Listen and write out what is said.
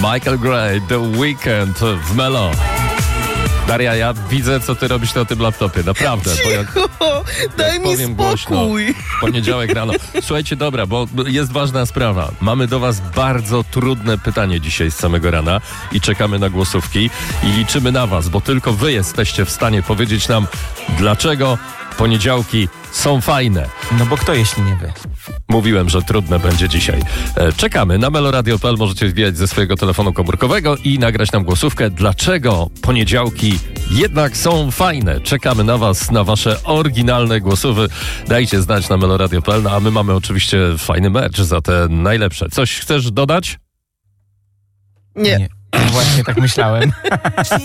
Michael Gray, The Weeknd w Melo. Daria, ja widzę, co ty robisz na tym laptopie, naprawdę. Daj mi powiem głośno, spokój. w poniedziałek rano. Słuchajcie, dobra, bo jest ważna sprawa. Mamy do was bardzo trudne pytanie dzisiaj z samego rana i czekamy na głosówki i liczymy na was, bo tylko wy jesteście w stanie powiedzieć nam, dlaczego poniedziałki są fajne. No bo kto jeśli nie wy? Mówiłem, że trudne będzie dzisiaj. Czekamy na meloradio.pl, możecie wbijać ze swojego telefonu komórkowego i nagrać nam głosówkę, dlaczego poniedziałki jednak są fajne. Czekamy na was, na wasze oryginalne głosówy. Dajcie znać na meloradio.pl, no a my mamy oczywiście fajny merch za te najlepsze. Coś chcesz dodać? Nie. Właśnie tak myślałem.